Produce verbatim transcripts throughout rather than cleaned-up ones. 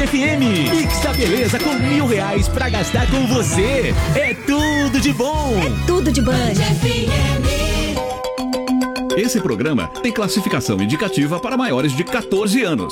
F M. Mix da Beleza com mil reais pra gastar com você. É tudo de bom. É tudo de Band F M. Esse programa tem classificação indicativa para maiores de catorze anos.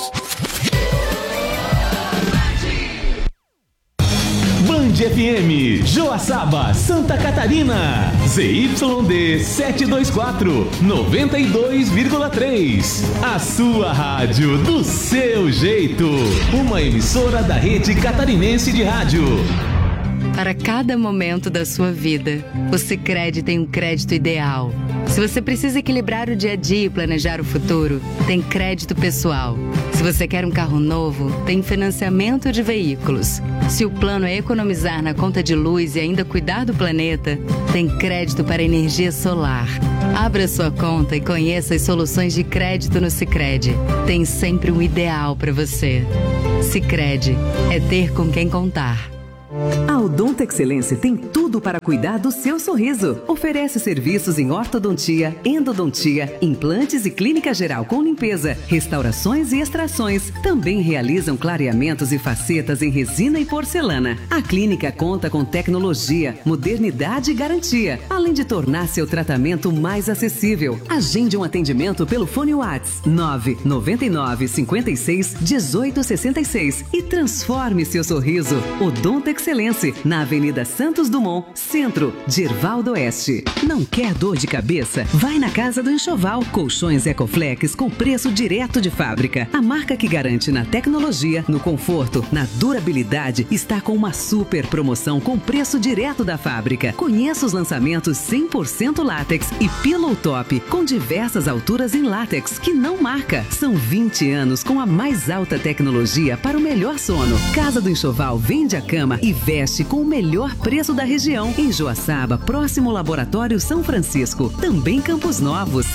Band F M, Joaçaba, Santa Catarina. Z Y D setecentos e vinte e quatro, noventa e dois vírgula três. A sua rádio do seu jeito. Uma emissora da Rede Catarinense de Rádio. Para cada momento da sua vida, o Sicredi tem um crédito ideal. Se você precisa equilibrar o dia a dia e planejar o futuro, tem crédito pessoal. Se você quer um carro novo, tem financiamento de veículos. Se o plano é economizar na conta de luz e ainda cuidar do planeta, tem crédito para energia solar. Abra sua conta e conheça as soluções de crédito no Sicredi. Tem sempre um ideal para você. Sicredi é ter com quem contar. A Odonto Excelência tem tudo para cuidar do seu sorriso. Oferece serviços em ortodontia, endodontia, implantes e clínica geral com limpeza, restaurações e extrações. Também realizam clareamentos e facetas em resina e porcelana. A clínica conta com tecnologia, modernidade e garantia, além de tornar seu tratamento mais acessível. Agende um atendimento pelo fone WhatsApp nove nove nove, cinco seis, um oito seis seis e transforme seu sorriso. Odonto Excelência, na Avenida Santos Dumont, Centro, Dirvaldo Oeste. Não quer dor de cabeça? Vai na Casa do Enxoval. Colchões Ecoflex com preço direto de fábrica. A marca que garante na tecnologia, no conforto, na durabilidade, está com uma super promoção com preço direto da fábrica. Conheça os lançamentos cem por cento látex e Pillow Top, com diversas alturas em látex, que não marca. São vinte anos com a mais alta tecnologia para o melhor sono. Casa do Enxoval vende a cama e veste com o melhor preço da região. Em Joaçaba, próximo ao Laboratório São Francisco. Também Campos Novos.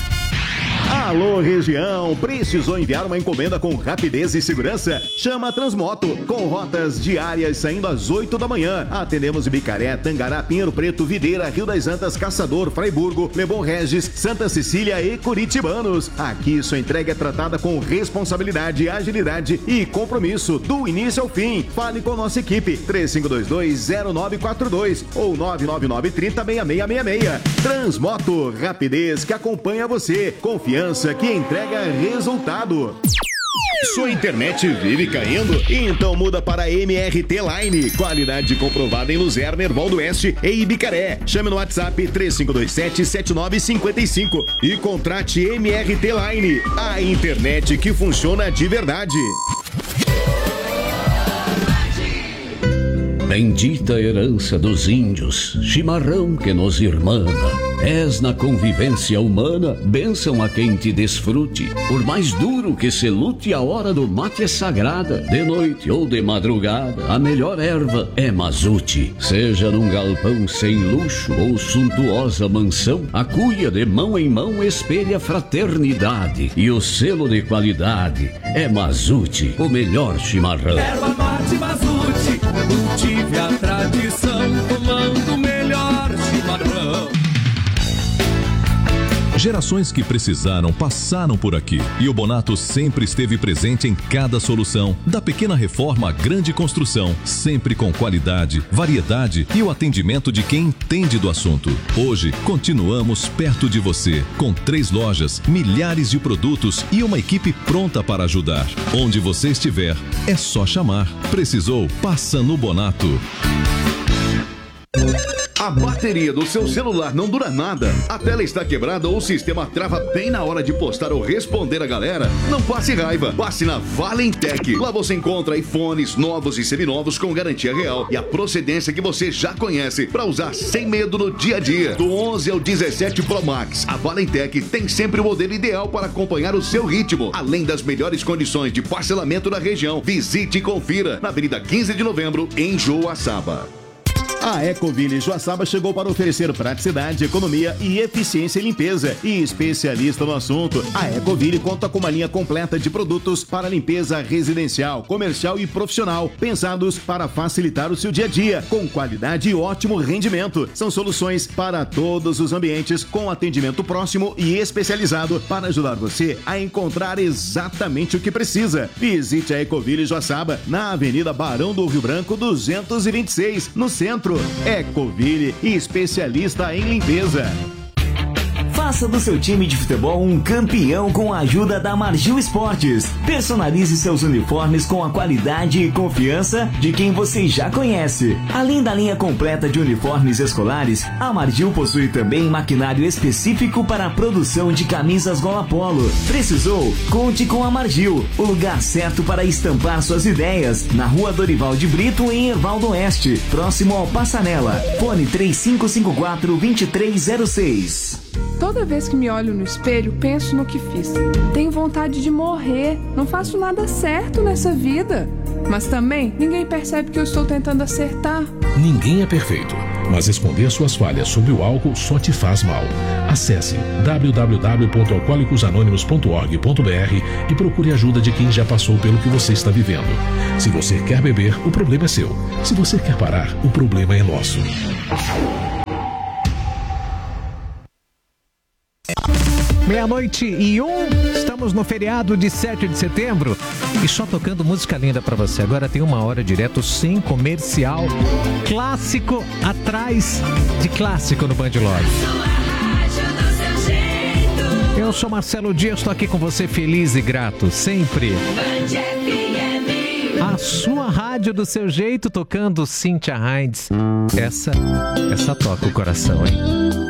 Alô, região! Precisou enviar uma encomenda com rapidez e segurança? Chama a Transmoto, com rotas diárias saindo às oito da manhã. Atendemos Ibicaré, Tangará, Pinheiro Preto, Videira, Rio das Antas, Caçador, Fraiburgo, Leblon Regis, Santa Cecília e Curitibanos. Aqui sua entrega é tratada com responsabilidade, agilidade e compromisso do início ao fim. Fale com nossa equipe três cinco dois dois, zero nove quatro dois ou nove nove nove, três zero, seis seis seis seis. Transmoto, rapidez que acompanha você. Confiança que entrega resultado. Sua internet vive caindo? Então muda para M R T Line. Qualidade comprovada em Luzerna, Ervaldo Oeste e Ibicaré. Chame no WhatsApp três cinco dois sete, sete nove cinco cinco e contrate M R T Line. A internet que funciona de verdade. Bendita herança dos índios, chimarrão que nos irmana. És na convivência humana, bênção a quem te desfrute. Por mais duro que se lute, a hora do mate é sagrada. De noite ou de madrugada, a melhor erva é mazute. Seja num galpão sem luxo ou suntuosa mansão, a cuia de mão em mão espelha fraternidade. E o selo de qualidade é mazute, o melhor chimarrão. Erva mate mazute, cultive a tradição, tomando o melhor chimarrão. Gerações que precisaram passaram por aqui e o Bonato sempre esteve presente em cada solução, da pequena reforma à grande construção, sempre com qualidade, variedade e o atendimento de quem entende do assunto. Hoje, continuamos perto de você, com três lojas, milhares de produtos e uma equipe pronta para ajudar. Onde você estiver, é só chamar. Precisou? Passa no Bonato. A bateria do seu celular não dura nada. A tela está quebrada ou o sistema trava bem na hora de postar ou responder a galera? Não passe raiva. Passe na Valentec. Lá você encontra iPhones novos e seminovos com garantia real e a procedência que você já conhece para usar sem medo no dia a dia. Do onze ao dezessete Pro Max, a Valentec tem sempre o modelo ideal para acompanhar o seu ritmo. Além das melhores condições de parcelamento da região, visite e confira na Avenida quinze de Novembro, em Joaçaba. A Ecoville Joaçaba chegou para oferecer praticidade, economia e eficiência em limpeza. E especialista no assunto, a Ecoville conta com uma linha completa de produtos para limpeza residencial, comercial e profissional, pensados para facilitar o seu dia a dia, com qualidade e ótimo rendimento. São soluções para todos os ambientes, com atendimento próximo e especializado para ajudar você a encontrar exatamente o que precisa. Visite a Ecoville Joaçaba na Avenida Barão do Rio Branco duzentos e vinte e seis, no centro. Ecoville, especialista em limpeza. Faça do seu time de futebol um campeão com a ajuda da Margil Esportes. Personalize seus uniformes com a qualidade e confiança de quem você já conhece. Além da linha completa de uniformes escolares, a Margil possui também maquinário específico para a produção de camisas gola polo. Precisou? Conte com a Margil, o lugar certo para estampar suas ideias. Na Rua Dorival de Brito, em Erval do Oeste, próximo ao Passanela. Fone três cinco cinco quatro, dois três zero seis. Toda vez que me olho no espelho, penso no que fiz. Tenho vontade de morrer. Não faço nada certo nessa vida. Mas também, ninguém percebe que eu estou tentando acertar. Ninguém é perfeito, mas esconder suas falhas sobre o álcool só te faz mal. Acesse w w w ponto alcoólicos anônimos ponto org ponto b r e procure ajuda de quem já passou pelo que você está vivendo. Se você quer beber, o problema é seu. Se você quer parar, o problema é nosso. Meia-noite e um, estamos no feriado de sete de setembro e só tocando música linda pra você. Agora tem uma hora direto sem comercial, clássico atrás de clássico no Band Log. Eu sou Marcelo Dias, estou aqui com você feliz e grato, sempre. A sua rádio do seu jeito, tocando Cynthia Hinds. Essa, essa toca o coração, hein?